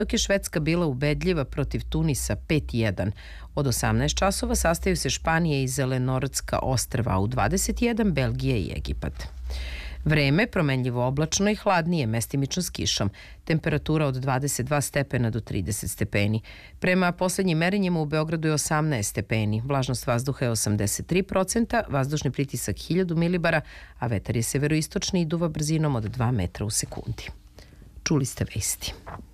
dok je Švedska bila ubedljiva protiv Tunisa 5:1. Od 18 časova sastaju se Španija i Zelenortska ostrva, a u 21 Belgija i Egipat. Vreme promenljivo oblačno i hladnije, mestimično s kišom. Temperatura od 22 stepena do 30 stepeni. Prema poslednjim merenjima u Beogradu je 18 stepeni. Vlažnost vazduha je 83%, vazdušni pritisak 1000 milibara, a vetar je severoistočni i duva brzinom od 2 metra u sekundi. Čuli ste vesti.